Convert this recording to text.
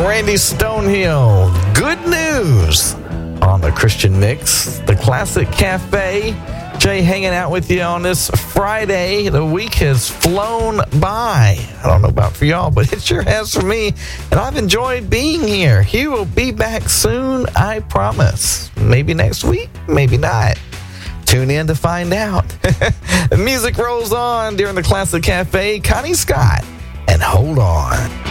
Randy Stonehill. Good news on the Christian Mix, the Classic Cafe. Jay hanging out with you on this Friday. The week has flown by. I don't know about for y'all, but it sure has for me. And I've enjoyed being here. He will be back soon, I promise. Maybe next week, maybe not. Tune in to find out. The music rolls on during the Classic Cafe. Connie Scott, and Hold On.